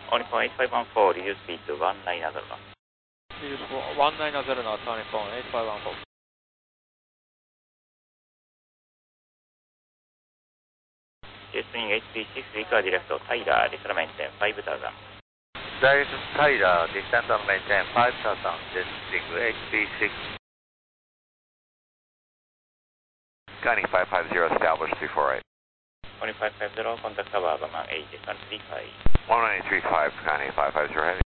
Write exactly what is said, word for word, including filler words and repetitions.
Uniform eight five one four, reduce speed to one nine zero. Reduce one nine zero knots, Uniform eight five one four. Jetwing H P six, record direct to Tyler, descend maintain five thousand. Direct to Tyler, descend and maintain five thousand, jetwing H P six. Gunny five five zero, established three four eight. Gunny five five zero, contact tower, Berman eight, descend three five. one nine three five, Gunny five five zero, heavy.